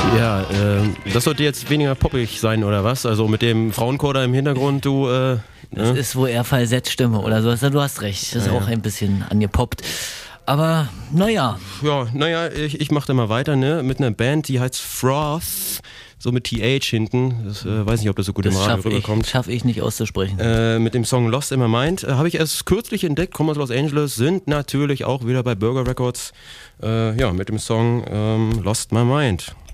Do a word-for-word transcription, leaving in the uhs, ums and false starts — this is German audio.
Ja, äh, das sollte jetzt weniger poppig sein, oder was? Also mit dem Frauenchor da im Hintergrund, du... Äh, das ne? ist wohl eher Falsettstimme oder sowas. Du hast recht, das ist ja, auch ja. ein bisschen angepoppt. Aber, naja. Ja, naja, ich, ich mach da mal weiter, ne? Mit einer Band, die heißt Froth, so mit T H hinten. Das äh, weiß nicht, ob das so gut Das im Radio schaff rüberkommt. ich, schaff ich nicht auszusprechen. Äh, mit dem Song Lost in My Mind. Äh, Habe ich erst kürzlich entdeckt, kommen aus Los Angeles, sind natürlich auch wieder bei Burger Records. Äh, ja, mit dem Song ähm, Lost My Mind.